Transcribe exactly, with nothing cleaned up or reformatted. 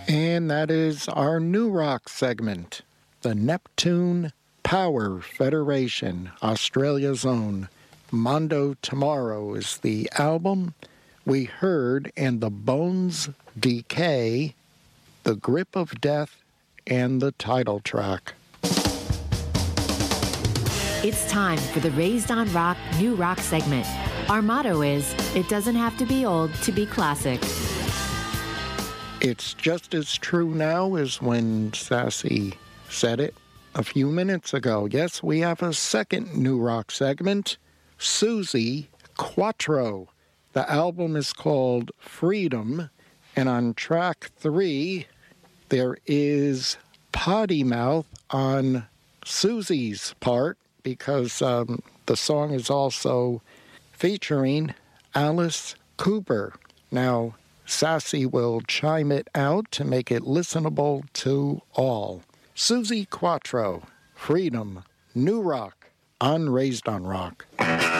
And that is our new rock segment, the Neptune Power Federation, Australia's own. Mondo Tomorrow is the album we heard, and the Bones Decay, The Grip of Death, and the title track. It's time for the Raised on Rock New Rock segment. Our motto is, it doesn't have to be old to be classic. It's just as true now as when Sassy said it a few minutes ago. Yes, we have a second new rock segment, Suzi Quatro. The album is called Freedom, and on track three, there is Potty Mouth on Suzi's part, because um, the song is also featuring Alice Cooper. Now, Sassy will chime it out to make it listenable to all. Suzi Quatro, Freedom, New Rock, on Raised on Rock.